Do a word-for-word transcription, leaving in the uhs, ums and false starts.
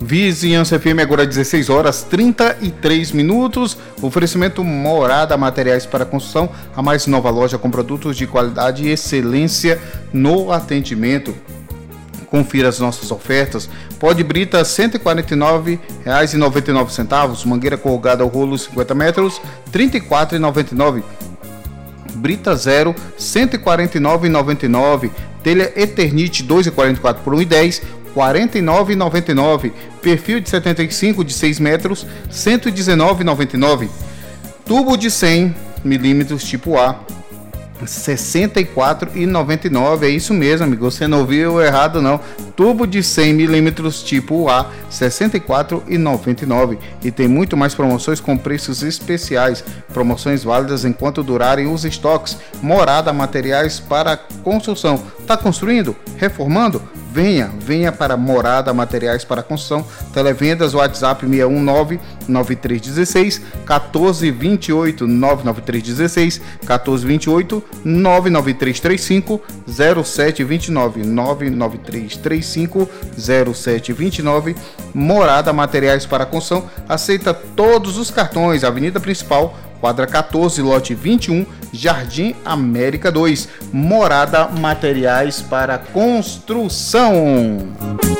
Vizinhança F M, agora dezesseis horas e trinta e três minutos. Oferecimento Morada Materiais para Construção, a mais nova loja com produtos de qualidade e excelência no atendimento. Confira as nossas ofertas. Pó de brita cento e quarenta e nove reais e noventa e nove centavos. Mangueira corrugada ao rolo cinquenta metros, trinta e quatro reais e noventa e nove centavos. Brita zero, cento e quarenta e nove reais e noventa e nove centavos. Telha Eternite dois e quarenta e quatro por um e dez, quarenta e nove reais e noventa e nove centavos. Perfil de setenta e cinco de seis metros, cento e dezenove reais e noventa e nove centavos. Tubo de cem milímetros tipo A, sessenta e quatro reais e noventa e nove centavos. É isso mesmo, amigo, você não ouviu errado não. Tubo de cem milímetros tipo A, sessenta e quatro reais e noventa e nove centavos. E tem muito mais promoções com preços especiais. Promoções válidas enquanto durarem os estoques. Morada Materiais para Construção. Tá construindo? Reformando? Venha, venha para Morada Materiais para Construção. Televendas, WhatsApp seis um nove, nove três um seis, um quatro dois oito, nove nove três um seis, um quatro dois oito, nove nove três três cinco, zero sete dois nove, nove nove três três cinco, zero sete dois nove. Morada Materiais para Construção aceita todos os cartões. Avenida Principal, quadra quatorze, lote vinte e um, Jardim América dois. Morada Materiais para Construção.